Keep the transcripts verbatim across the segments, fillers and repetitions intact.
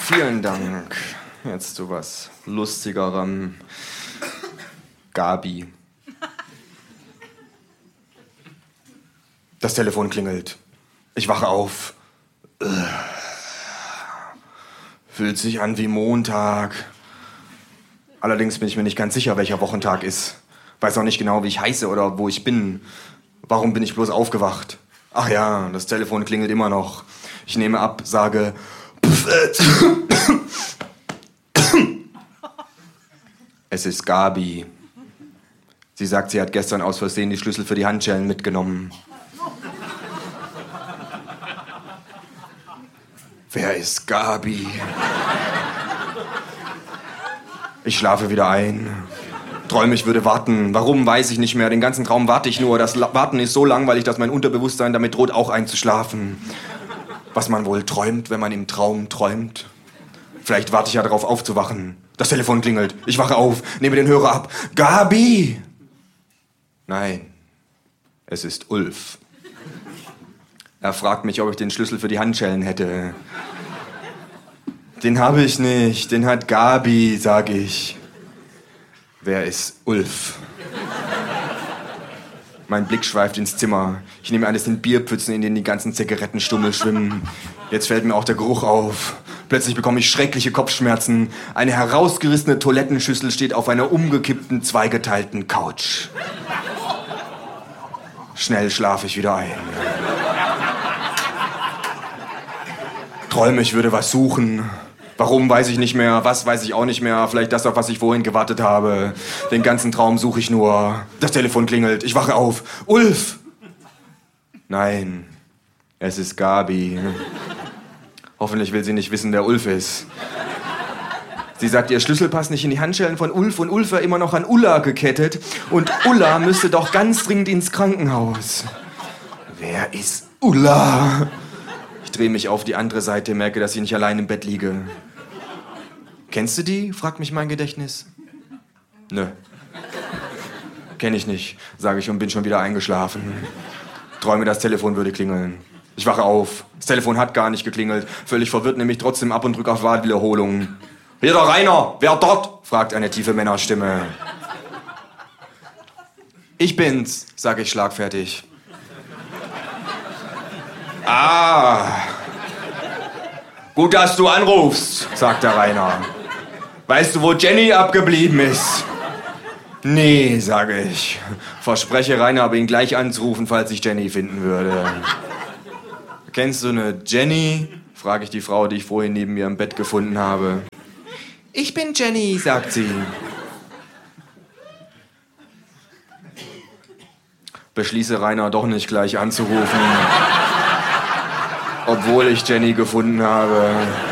Vielen Dank. Jetzt zu was Lustigerem. Gabi. Das Telefon klingelt. Ich wache auf. Fühlt sich an wie Montag. Allerdings bin ich mir nicht ganz sicher, welcher Wochentag ist. Weiß auch nicht genau, wie ich heiße oder wo ich bin. Warum bin ich bloß aufgewacht? Ach ja, das Telefon klingelt immer noch. Ich nehme ab, sage... Es ist Gabi. Sie sagt, sie hat gestern aus Versehen die Schlüssel für die Handschellen mitgenommen. Wer ist Gabi? Ich schlafe wieder ein. Träume, ich würde warten. Warum, weiß ich nicht mehr. Den ganzen Traum warte ich nur. Das Warten ist so langweilig, dass mein Unterbewusstsein damit droht, auch einzuschlafen. Was man wohl träumt, wenn man im Traum träumt. Vielleicht warte ich ja darauf, aufzuwachen. Das Telefon klingelt. Ich wache auf, nehme den Hörer ab. Gabi! Nein, es ist Ulf. Er fragt mich, ob ich den Schlüssel für die Handschellen hätte. Den habe ich nicht, den hat Gabi, sag ich. Wer ist Ulf? Mein Blick schweift ins Zimmer. Ich nehme eines den Bierpfützen, in denen die ganzen Zigarettenstummel schwimmen. Jetzt fällt mir auch der Geruch auf. Plötzlich bekomme ich schreckliche Kopfschmerzen. Eine herausgerissene Toilettenschüssel steht auf einer umgekippten, zweigeteilten Couch. Schnell schlafe ich wieder ein. Träume, ich würde was suchen. Warum, weiß ich nicht mehr. Was, weiß ich auch nicht mehr. Vielleicht das, auf was ich vorhin gewartet habe. Den ganzen Traum suche ich nur. Das Telefon klingelt. Ich wache auf. Ulf! Nein, es ist Gabi. Hoffentlich will sie nicht wissen, wer Ulf ist. Sie sagt, ihr Schlüssel passt nicht in die Handschellen von Ulf und Ulf war immer noch an Ulla gekettet. Und Ulla müsste doch ganz dringend ins Krankenhaus. Wer ist Ulla? Ich drehe mich auf die andere Seite, merke, dass ich nicht allein im Bett liege. Kennst du die? Fragt mich mein Gedächtnis. Nö. Kenn ich nicht, sage ich und bin schon wieder eingeschlafen. Träume, das Telefon würde klingeln. Ich wache auf. Das Telefon hat gar nicht geklingelt. Völlig verwirrt nehme ich trotzdem ab und drücke auf Wahlwiederholung. Hier der Rainer, wer dort? Fragt eine tiefe Männerstimme. Ich bin's, sage ich schlagfertig. Ah, gut, dass du anrufst, sagt der Rainer. Weißt du, wo Jenny abgeblieben ist? Nee, sage ich. Verspreche Rainer, aber ihn gleich anzurufen, falls ich Jenny finden würde. Kennst du eine Jenny? Frage ich die Frau, die ich vorhin neben mir im Bett gefunden habe. Ich bin Jenny, sagt sie. Beschließe Rainer doch nicht gleich anzurufen. Obwohl ich Jenny gefunden habe.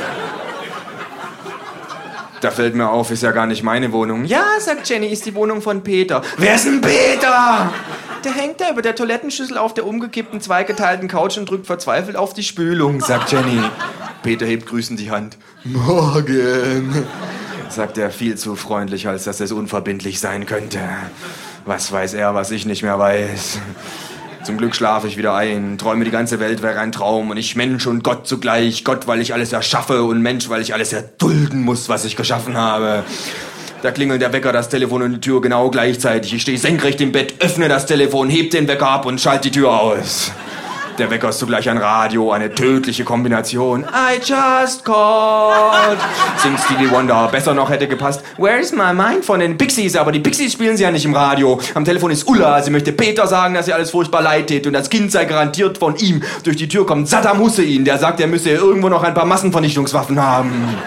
Da fällt mir auf, ist ja gar nicht meine Wohnung. Ja, sagt Jenny, ist die Wohnung von Peter. Wer ist denn Peter? Der hängt da über der Toilettenschüssel auf der umgekippten, zweigeteilten Couch und drückt verzweifelt auf die Spülung, sagt Jenny. Peter hebt grüßend die Hand. Morgen, sagt er viel zu freundlich, als dass es unverbindlich sein könnte. Was weiß er, was ich nicht mehr weiß. Zum Glück schlafe ich wieder ein, träume, die ganze Welt wäre ein Traum und ich Mensch und Gott zugleich. Gott, weil ich alles erschaffe und Mensch, weil ich alles erdulden muss, was ich geschaffen habe. Da klingelt der Wecker, das Telefon und die Tür genau gleichzeitig. Ich stehe senkrecht im Bett, öffne das Telefon, heb den Wecker ab und schalte die Tür aus. Der Wecker ist zugleich ein Radio, eine tödliche Kombination. I just called, singt Stevie Wonder. Besser noch hätte gepasst, Where's my mind von den Pixies. Aber die Pixies spielen sie ja nicht im Radio. Am Telefon ist Ulla, sie möchte Peter sagen, dass ihr alles furchtbar leid tät. Und das Kind sei garantiert von ihm. Durch die Tür kommt Saddam Hussein, der sagt, er müsse irgendwo noch ein paar Massenvernichtungswaffen haben.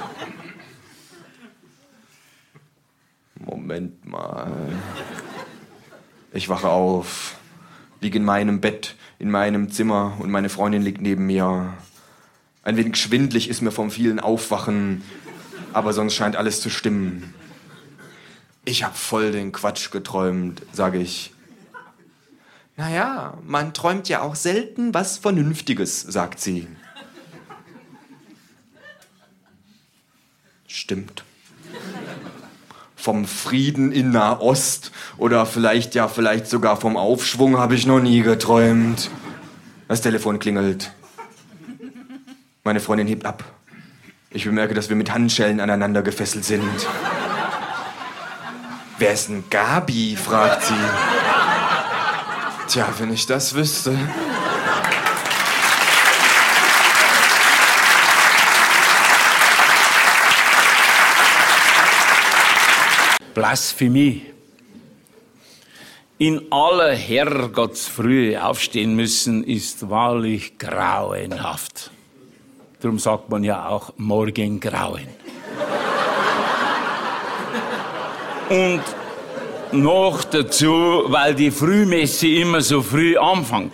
Moment mal. Ich wache auf, liege in meinem Bett, in meinem Zimmer und meine Freundin liegt neben mir. Ein wenig schwindlig ist mir vom vielen Aufwachen, aber sonst scheint alles zu stimmen. Ich hab voll den Quatsch geträumt, sage ich. Naja, man träumt ja auch selten was Vernünftiges, sagt sie. Stimmt. Vom Frieden in Nahost oder vielleicht ja vielleicht sogar vom Aufschwung habe ich noch nie geträumt. Das Telefon klingelt. Meine Freundin hebt ab. Ich bemerke, dass wir mit Handschellen aneinander gefesselt sind. Wer ist denn Gabi? Fragt sie. Tja, wenn ich das wüsste. Blasphemie. In aller Herrgottsfrühe aufstehen müssen, ist wahrlich grauenhaft. Darum sagt man ja auch Morgengrauen. Und noch dazu, weil die Frühmesse immer so früh anfängt.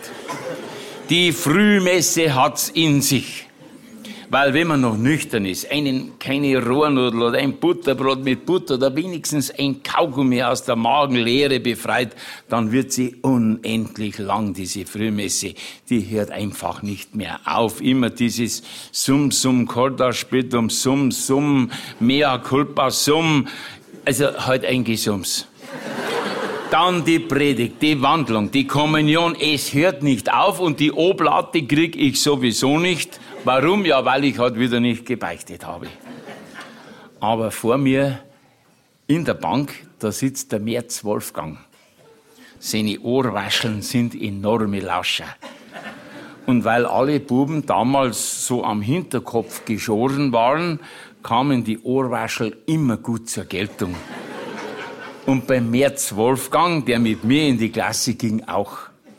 Die Frühmesse hat's in sich. Weil wenn man noch nüchtern ist, einen keine Rohrnudel oder ein Butterbrot mit Butter oder wenigstens ein Kaugummi aus der Magenleere befreit, dann wird sie unendlich lang, diese Frühmesse. Die hört einfach nicht mehr auf. Immer dieses Sum, Sum, Corda Splitum, Sum, Sum, Mea Culpa, Sum. Also halt ein Gesums. Dann die Predigt, die Wandlung, die Kommunion, es hört nicht auf und die Oblate krieg ich sowieso nicht. Warum? Ja, weil ich halt wieder nicht gebeichtet habe. Aber vor mir in der Bank, da sitzt der Merz Wolfgang. Seine Ohrwascheln sind enorme Lauscher. Und weil alle Buben damals so am Hinterkopf geschoren waren, kamen die Ohrwaschel immer gut zur Geltung. Und beim Merz Wolfgang, der mit mir in die Klasse ging, auch.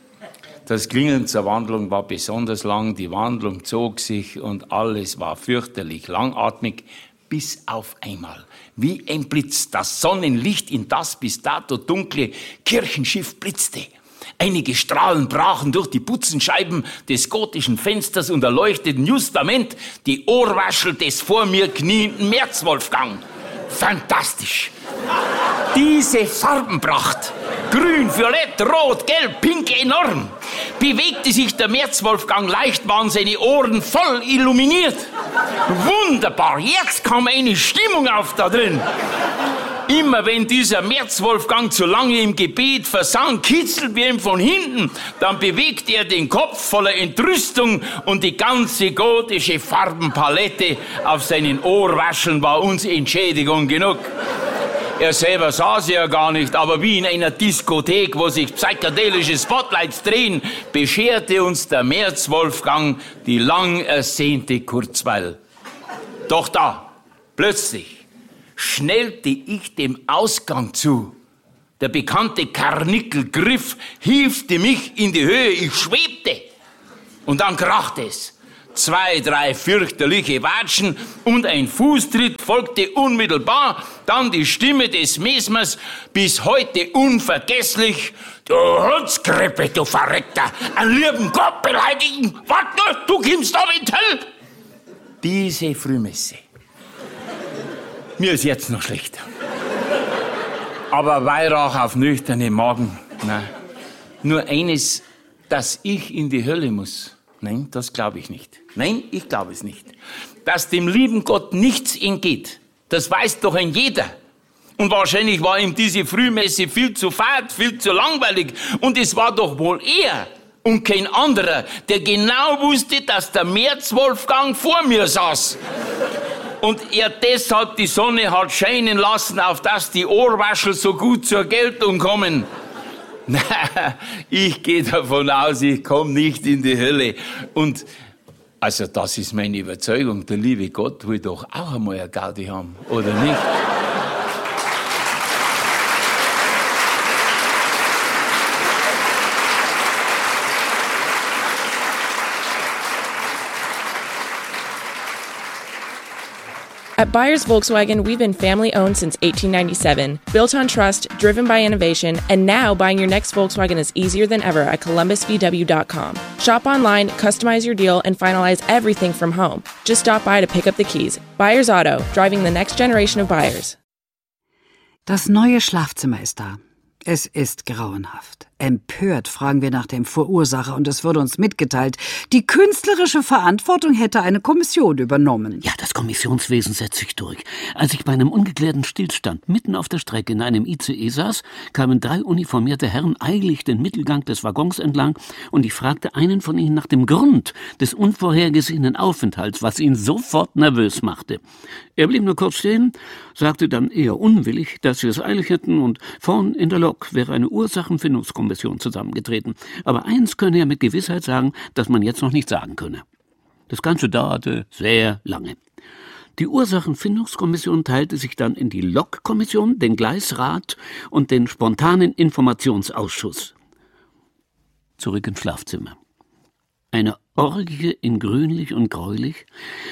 Das Klingeln zur Wandlung war besonders lang, die Wandlung zog sich und alles war fürchterlich langatmig, bis auf einmal, wie ein Blitz, das Sonnenlicht in das bis dato dunkle Kirchenschiff blitzte. Einige Strahlen brachen durch die Putzenscheiben des gotischen Fensters und erleuchteten justament die Ohrwaschel des vor mir knienden Merz Wolfgang. Fantastisch! Diese Farbenpracht, grün, violett, rot, gelb, pink, enorm, bewegte sich der Merz Wolfgang leicht, waren seine Ohren voll illuminiert. Wunderbar, jetzt kam eine Stimmung auf da drin. Immer wenn dieser Merz Wolfgang zu lange im Gebet versank, kitzelt wir ihm von hinten, dann bewegt er den Kopf voller Entrüstung und die ganze gotische Farbenpalette auf seinen Ohrwascheln war uns Entschädigung genug. Er selber sah sie ja gar nicht, aber wie in einer Diskothek, wo sich psychedelische Spotlights drehen, bescherte uns der Merz Wolfgang die lang ersehnte Kurzweil. Doch da, plötzlich, schnellte ich dem Ausgang zu. Der bekannte Karnickelgriff hiefte mich in die Höhe, ich schwebte. Und dann krachte es. Zwei, drei fürchterliche Watschen und ein Fußtritt folgte unmittelbar, dann die Stimme des Mesmers, bis heute unvergesslich: Du Hundskrippe, du Verreckter, einen lieben Gott beleidigen, warte, du kommst da mit Höll. Diese Frühmesse. Mir ist jetzt noch schlecht. Aber Weihrauch auf nüchterne Magen, nein. Nur eines, dass ich in die Hölle muss. Nein, das glaube ich nicht. Nein, ich glaube es nicht. Dass dem lieben Gott nichts entgeht, das weiß doch ein jeder. Und wahrscheinlich war ihm diese Frühmesse viel zu fad, viel zu langweilig. Und es war doch wohl er und kein anderer, der genau wusste, dass der Merz Wolfgang vor mir saß. Und er deshalb die Sonne hat scheinen lassen, auf dass die Ohrwaschel so gut zur Geltung kommen. Na, ich gehe davon aus, ich komme nicht in die Hölle. Und, also das ist meine Überzeugung, der liebe Gott will doch auch einmal eine Gaudi haben, oder nicht? At Byers Volkswagen, we've been family-owned since eighteen ninety-seven, built on trust, driven by innovation, and now buying your next Volkswagen is easier than ever at columbus v w dot com. Shop online, customize your deal, and finalize everything from home. Just stop by to pick up the keys. Byers Auto, driving the next generation of buyers. Das neue Schlafzimmer ist da. Es ist grauenhaft. Empört fragen wir nach dem Verursacher und es wurde uns mitgeteilt, die künstlerische Verantwortung hätte eine Kommission übernommen. Ja, das Kommissionswesen setzt sich durch. Als ich bei einem ungeklärten Stillstand mitten auf der Strecke in einem I C E saß, kamen drei uniformierte Herren eilig den Mittelgang des Waggons entlang und ich fragte einen von ihnen nach dem Grund des unvorhergesehenen Aufenthalts, was ihn sofort nervös machte. Er blieb nur kurz stehen, sagte dann eher unwillig, dass wir es eilig hätten und vorn in der Lok wäre eine Ursachenfindungskommission zusammengetreten. Aber eins könne er mit Gewissheit sagen, dass man jetzt noch nicht sagen könne. Das Ganze dauerte sehr lange. Die Ursachenfindungskommission teilte sich dann in die Lokkommission, den Gleisrat und den spontanen Informationsausschuss. Zurück ins Schlafzimmer. Eine Orgie in grünlich und gräulich,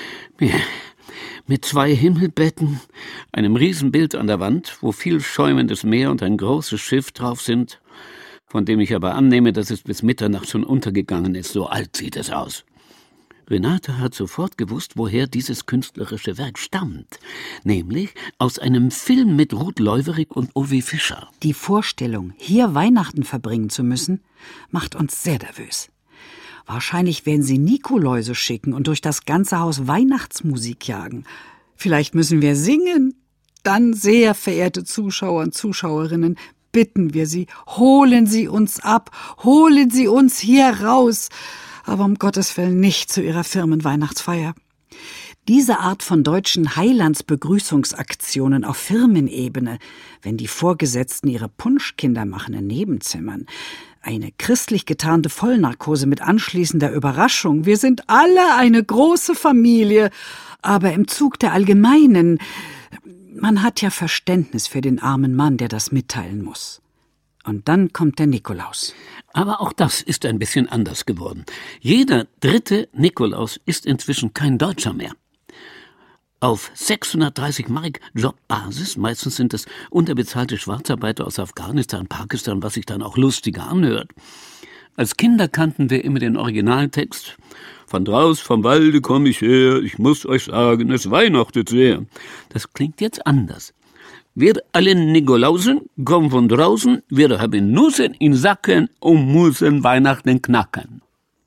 mit zwei Himmelbetten, einem Riesenbild an der Wand, wo viel schäumendes Meer und ein großes Schiff drauf sind, von dem ich aber annehme, dass es bis Mitternacht schon untergegangen ist, so alt sieht es aus. Renate hat sofort gewusst, woher dieses künstlerische Werk stammt, nämlich aus einem Film mit Ruth Leuwerig und Ovi Fischer. Die Vorstellung, hier Weihnachten verbringen zu müssen, macht uns sehr nervös. Wahrscheinlich werden sie Nikoläuse schicken und durch das ganze Haus Weihnachtsmusik jagen. Vielleicht müssen wir singen. Dann, sehr verehrte Zuschauer und Zuschauerinnen, bitten wir Sie, holen Sie uns ab, holen Sie uns hier raus. Aber um Gottes Willen nicht zu Ihrer Firmenweihnachtsfeier. Diese Art von deutschen Heilandsbegrüßungsaktionen auf Firmenebene, wenn die Vorgesetzten ihre Punschkinder machen in Nebenzimmern, eine christlich getarnte Vollnarkose mit anschließender Überraschung, wir sind alle eine große Familie, aber im Zug der Allgemeinen, man hat ja Verständnis für den armen Mann, der das mitteilen muss. Und dann kommt der Nikolaus. Aber auch das ist ein bisschen anders geworden. Jeder dritte Nikolaus ist inzwischen kein Deutscher mehr. Auf sechshundertdreißig Mark Jobbasis, meistens sind es unterbezahlte Schwarzarbeiter aus Afghanistan, Pakistan, was sich dann auch lustiger anhört. Als Kinder kannten wir immer den Originaltext. Von draus vom Walde komm ich her, ich muss euch sagen, es weihnachtet sehr. Das klingt jetzt anders. Wir alle Nikolausen kommen von draußen, wir haben Nüssen in Sacken und müssen Weihnachten knacken.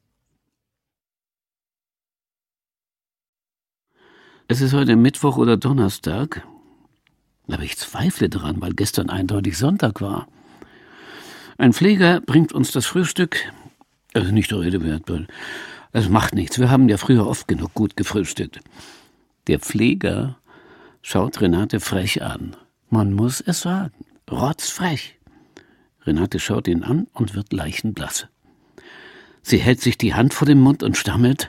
Es ist heute Mittwoch oder Donnerstag, aber ich zweifle daran, weil gestern eindeutig Sonntag war. Ein Pfleger bringt uns das Frühstück, also nicht der Rede wert, das macht nichts, wir haben ja früher oft genug gut gefrühstückt. Der Pfleger schaut Renate frech an. Man muss es sagen, rotzfrech. Renate schaut ihn an und wird leichenblass. Sie hält sich die Hand vor den Mund und stammelt: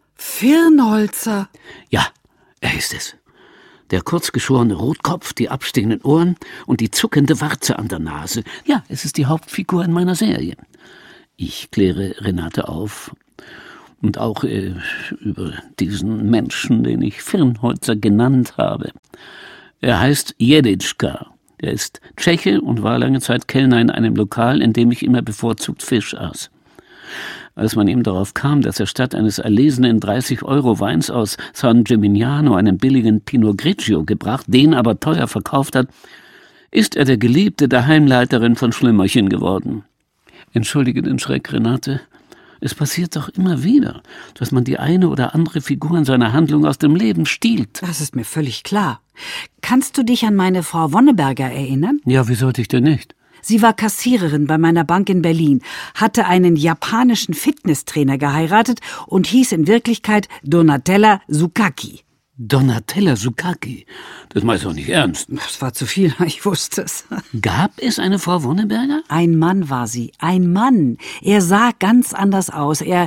Firnholzer. Ja, er ist es. Der kurzgeschorene Rotkopf, die abstehenden Ohren und die zuckende Warze an der Nase. Ja, es ist die Hauptfigur in meiner Serie. Ich kläre Renate auf. Und auch äh, über diesen Menschen, den ich Firnholzer genannt habe. Er heißt Jeditschka. Er ist Tscheche und war lange Zeit Kellner in einem Lokal, in dem ich immer bevorzugt Fisch aß. Als man ihm darauf kam, dass er statt eines erlesenen dreißig Euro Weins aus San Gimignano einen billigen Pinot Grigio gebracht, den aber teuer verkauft hat, ist er der Geliebte der Heimleiterin von Schlümmerchen geworden. Entschuldige den Schreck, Renate. Es passiert doch immer wieder, dass man die eine oder andere Figur in seiner Handlung aus dem Leben stiehlt. Das ist mir völlig klar. Kannst du dich an meine Frau Wonneberger erinnern? Ja, wie sollte ich denn nicht? Sie war Kassiererin bei meiner Bank in Berlin, hatte einen japanischen Fitnesstrainer geheiratet und hieß in Wirklichkeit Donatella Sukaki. Donatella Sukaki? Das meinst du doch nicht ernst. Das war zu viel, ich wusste es. Gab es eine Frau Wonneberger? Ein Mann war sie, ein Mann. Er sah ganz anders aus. Er,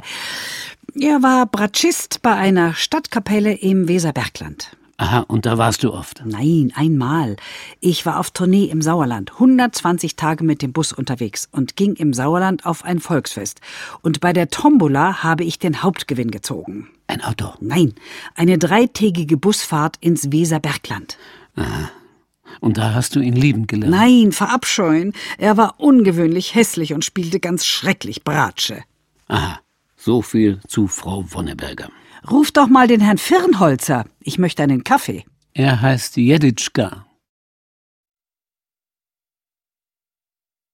er war Bratschist bei einer Stadtkapelle im Weserbergland. Aha, und da warst du oft? Nein, einmal. Ich war auf Tournee im Sauerland, hundertzwanzig Tage mit dem Bus unterwegs und ging im Sauerland auf ein Volksfest. Und bei der Tombola habe ich den Hauptgewinn gezogen. Ein Auto? Nein, eine dreitägige Busfahrt ins Weserbergland. Aha. Und da hast du ihn lieben gelernt? Nein, verabscheuen. Er war ungewöhnlich hässlich und spielte ganz schrecklich Bratsche. Aha, so viel zu Frau Wonneberger. Ruf doch mal den Herrn Firnholzer. Ich möchte einen Kaffee. Er heißt Jeditschka.